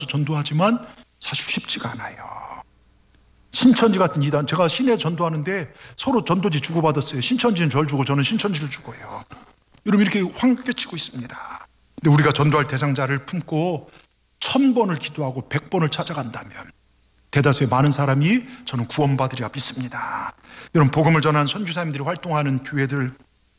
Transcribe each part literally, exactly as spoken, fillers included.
전도하지만 사실 쉽지가 않아요. 신천지 같은 이단, 제가 시내 전도하는데 서로 전도지 주고받았어요. 신천지는 절 주고 저는 신천지를 주고요. 여러분 이렇게 황급해지고 있습니다. 근데 우리가 전도할 대상자를 품고 천 번을 기도하고 백 번을 찾아간다면 대다수의 많은 사람이 저는 구원받으리라 믿습니다. 여러분 복음을 전하는 선교사님들이 활동하는 교회들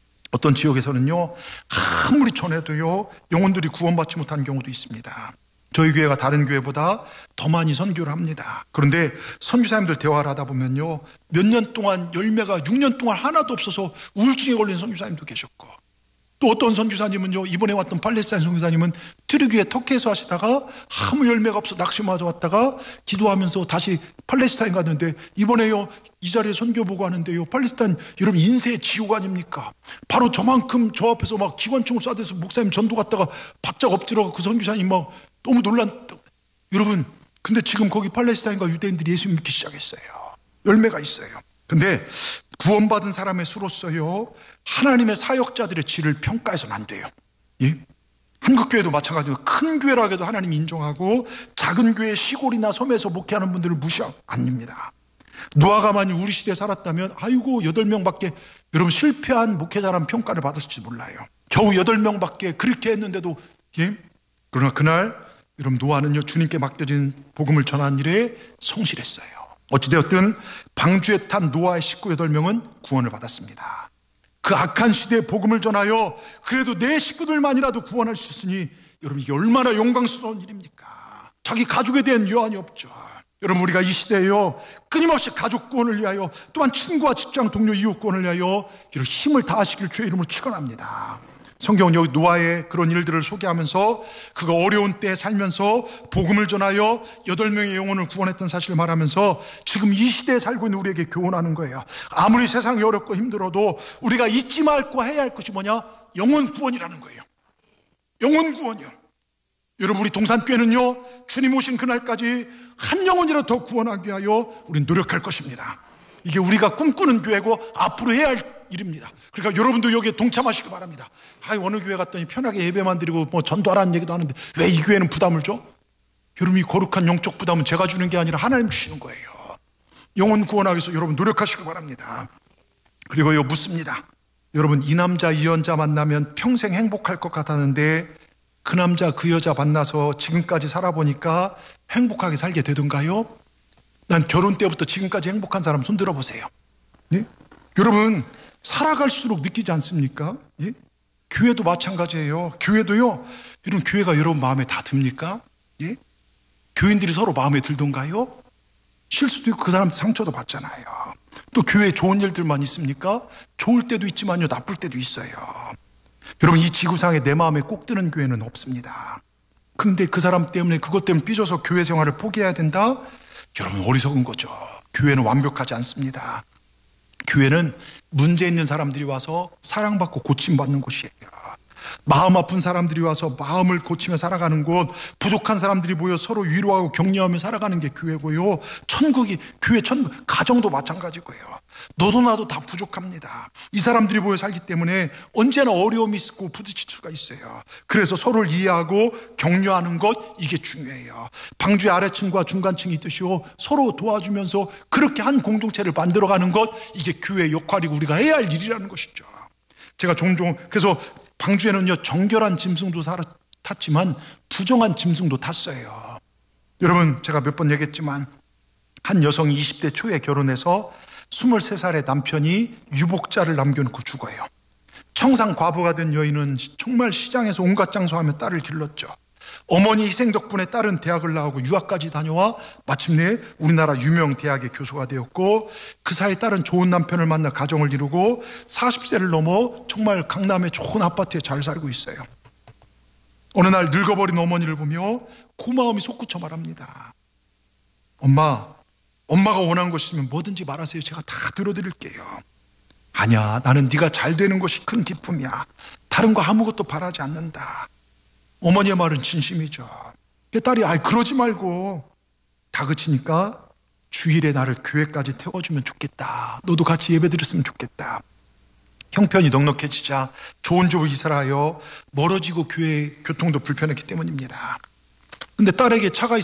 어떤 지역에서는요 아무리 전해도요 영혼들이 구원받지 못하는 경우도 있습니다. 저희 교회가 다른 교회보다 더 많이 선교를 합니다. 그런데 선교사님들 대화를 하다 보면요 몇 년 동안 열매가 육 년 동안 하나도 없어서 우울증에 걸린 선교사님도 계셨고, 또 어떤 선교사님은요 이번에 왔던 팔레스타인 선교사님은 트르기에 터키에서 하시다가 아무 열매가 없어 낙심하자 왔다가 기도하면서 다시 팔레스타인 갔는데 이번에요 이 자리에 선교 보고 하는데요 팔레스타인 여러분 인생의 지옥 아닙니까? 바로 저만큼 저 앞에서 막 기관총을 쏴대서 목사님 전도 갔다가 바짝 엎드려가 그 선교사님 막 너무 놀랐다. 여러분 근데 지금 거기 팔레스타인과 유대인들이 예수 믿기 시작했어요. 열매가 있어요. 근데 구원받은 사람의 수로서요 하나님의 사역자들의 질을 평가해서는 안 돼요. 예? 한국교회도 마찬가지로 큰 교회라 해도 하나님 인정하고 작은 교회 시골이나 섬에서 목회하는 분들을 무시 아닙니다. 노아가 만약 우리 시대에 살았다면 아이고 여덟 명밖에 여러분 실패한 목회자라는 평가를 받았을지 몰라요. 겨우 여덟 명밖에 그렇게 했는데도 예? 그러나 그날 여러분 노아는요 주님께 맡겨진 복음을 전하는 일에 성실했어요. 어찌되었든 방주에 탄 노아의 식구 여덟 명은 구원을 받았습니다. 그 악한 시대에 복음을 전하여 그래도 내 식구들만이라도 구원할 수 있으니 여러분 이게 얼마나 영광스러운 일입니까? 자기 가족에 대한 여한이 없죠. 여러분 우리가 이 시대에요 끊임없이 가족 구원을 위하여 또한 친구와 직장 동료 이웃 구원을 위하여 이런 힘을 다하시길 주의 이름으로 축원합니다. 성경은 여기 노아의 그런 일들을 소개하면서 그가 어려운 때에 살면서 복음을 전하여 여덟 명의 영혼을 구원했던 사실을 말하면서 지금 이 시대에 살고 있는 우리에게 교훈하는 거예요. 아무리 세상이 어렵고 힘들어도 우리가 잊지 말고 해야 할 것이 뭐냐? 영혼 구원이라는 거예요. 영혼 구원이요. 여러분 우리 동산교회는요 주님 오신 그날까지 한 영혼이라도 더 구원하기 위하여 우리는 노력할 것입니다. 이게 우리가 꿈꾸는 교회고 앞으로 해야 할 일입니다. 그러니까 여러분도 여기에 동참하시기 바랍니다. 아, 어느 교회 갔더니 편하게 예배만 드리고 뭐 전도하라는 얘기도 하는데 왜 이 교회는 부담을 줘? 여러분 이 거룩한 영적 부담은 제가 주는 게 아니라 하나님 주시는 거예요. 영혼 구원하기 위해서 여러분 노력하시기 바랍니다. 그리고요 묻습니다. 여러분 이 남자 이 여자 만나면 평생 행복할 것 같았는데 그 남자 그 여자 만나서 지금까지 살아보니까 행복하게 살게 되던가요? 난 결혼 때부터 지금까지 행복한 사람 손 들어보세요. 예? 여러분 살아갈수록 느끼지 않습니까? 예? 교회도 마찬가지예요. 교회도요 이런 교회가 여러분 마음에 다 듭니까? 예? 교인들이 서로 마음에 들던가요? 실수도 있고 그 사람 상처도 받잖아요. 또 교회에 좋은 일들만 있습니까? 좋을 때도 있지만요 나쁠 때도 있어요. 여러분 이 지구상에 내 마음에 꼭 드는 교회는 없습니다. 근데 그 사람 때문에 그것 때문에 삐져서 교회 생활을 포기해야 된다? 여러분 어리석은 거죠. 교회는 완벽하지 않습니다. 교회는 문제 있는 사람들이 와서 사랑받고 고침받는 곳이에요. 마음 아픈 사람들이 와서 마음을 고치며 살아가는 곳, 부족한 사람들이 모여 서로 위로하고 격려하며 살아가는 게 교회고요. 천국이 교회 천국, 가정도 마찬가지고요. 너도 나도 다 부족합니다. 이 사람들이 모여 살기 때문에 언제나 어려움이 있고 부딪힐 수가 있어요. 그래서 서로를 이해하고 격려하는 것, 이게 중요해요. 방주의 아래층과 중간층이 있듯이요 서로 도와주면서 그렇게 한 공동체를 만들어가는 것, 이게 교회의 역할이고 우리가 해야 할 일이라는 것이죠. 제가 종종 그래서 방주에는요 정결한 짐승도 탔지만 부정한 짐승도 탔어요. 여러분 제가 몇 번 얘기했지만 한 여성이 이십 대 초에 결혼해서 스물세 살의 남편이 유복자를 남겨놓고 죽어요. 청상 과부가 된 여인은 정말 시장에서 온갖 장소하며 딸을 길렀죠. 어머니 희생 덕분에 딸은 대학을 나오고 유학까지 다녀와 마침내 우리나라 유명 대학의 교수가 되었고, 그 사이 딸은 좋은 남편을 만나 가정을 이루고 사십 세를 넘어 정말 강남의 좋은 아파트에 잘 살고 있어요. 어느 날 늙어버린 어머니를 보며 고마움이 솟구쳐 말합니다. 엄마, 엄마가 원하는 것이면 뭐든지 말하세요. 제가 다 들어드릴게요. 아니야, 나는 네가 잘 되는 것이 큰 기쁨이야. 다른 거 아무것도 바라지 않는다. 어머니의 말은 진심이죠. 딸이 아이 그러지 말고, 다그치니까 주일에 나를 교회까지 태워주면 좋겠다. 너도 같이 예배 드렸으면 좋겠다. 형편이 넉넉해지자 좋은 집을 이사하여 멀어지고 교회 교통도 불편했기 때문입니다. 근데 딸에게 차가